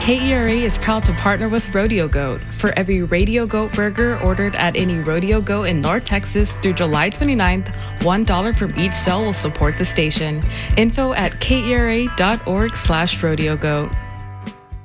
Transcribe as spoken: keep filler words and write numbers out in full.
K E R A is proud to partner with Rodeo Goat. For every Radio Goat burger ordered at any Rodeo Goat in North Texas through July twenty-ninth, one dollar from each sale will support the station. Info at kera.org slash rodeo goat.